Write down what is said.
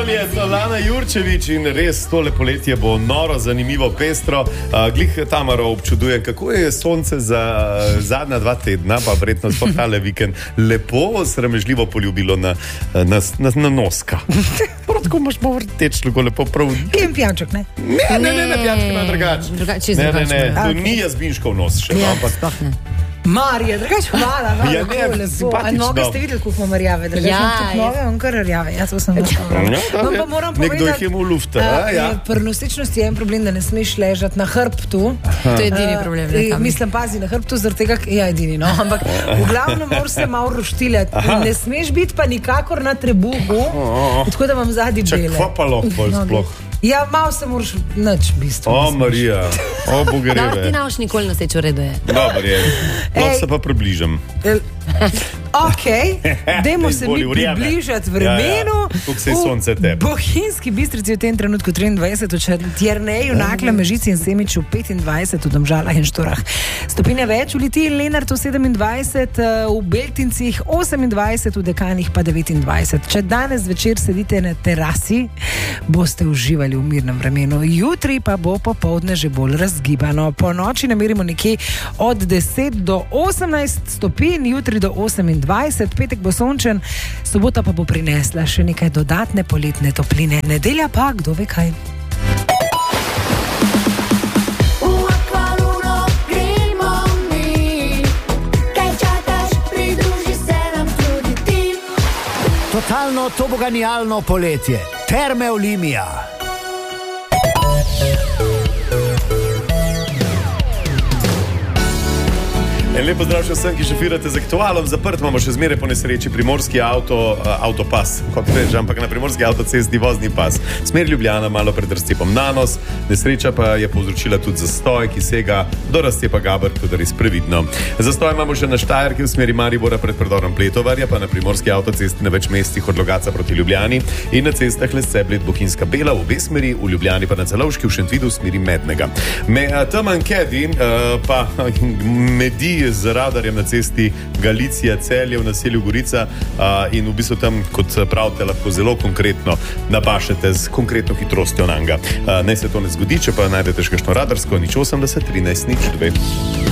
Idol je Lana Jurčević in res tole poletje bo noro, zanimivo, pestro. Glih Tamara občuduje, kako je sonce za zadnja 2 tedna, pa verjetno sploh tale vikend, lepo, sramežljivo poljubilo na noska. Tako imaš malo vrteč, tako lepo prav. In pijanček, ne? Ne, pijanček ima drugače. Ne, to ni Jazbinškov nos še, ampak... Marija, drugače hvala, no, ja, tako lepo. A noge ste videli, kako imamo rjave, drugače tudi noge, on kar rjave, jaz sem pa moram povedati, nekdo jih je v lufta. Pri nosečnosti je en problem, da ne smeš ležati na hrbtu. To je edini problem. Mislim, pazi, na hrbtu, zaradi tega, ja, edini, no, ampak v glavnem moraš se malo roštiljati. Ne smeš biti pa nikakor na trebuhu, tako da vam zadnji bele. Čak, kva pa lahko sploh? Ja, malo se moraš nič, v bistvu. O, Marija, o, Bogareve. Da, ti naoš nikoli noseč v redu je. Dobar je, lahko se pa približam. Ok, dajmo se mi približati vremenu. Tukaj se je sonce tebe. V Bohinjski Bistrici v tem trenutku 23, v Tjerneju, Nakla, Mežici in Semiču 25, v Domžalah in Štorah. Stopinje več, v Litiji in Lenartu 27, v Beltincih 28, v Dekanih pa 29. Če danes večer sedite na terasi, boste uživali v mirnem vremenu. Jutri pa bo popoldne že bolj razgibano. Po noči namerimo nekje od 10 do 18 stopinj, jutri do 28, petek bo sončen, sobota pa bo prinesla še nekaj dodatne poletne topline. Nedelja pa, kdo ve kaj. Totalno toboganijalno poletje. Terme Olimia. En lepo zdrav še vsem, ki šofirate z aktualom. Zaprt imamo še zmeraj po nesreči primorski avtopas, kot reč, ampak na primorski avtocesti vozni pas. Smer Ljubljana, malo pred razcepom Nanos. Nesreča pa je povzročila tudi zastoj, ki sega do razcepa Gaber, tudi res previdno. Zastoj imamo še na Štajerki v smeri Maribora pred predorom Pletovarja, pa na primorski avtocesti na več mestih od Logatca proti Ljubljani in na cestah Lesce, Bled, Bohinjska Bela v obe smeri, v Ljubljani pa na Celovški, v Šentvidu v smeri Mednega. Tam ankedi pa medi z radarjem na cesti Galicija, Celje v naselju Gorica in v bistvu tam, kot pravite, lahko zelo konkretno napašete z konkretno hitrostjo nanga. Naj se to ne zgodi, če pa najdete še kakšno radarsko, 080 13 02.